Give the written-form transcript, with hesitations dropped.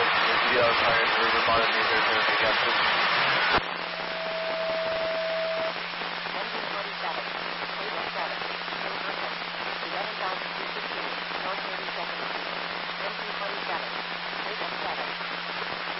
the video, sorry, the river bottom, there's everything else.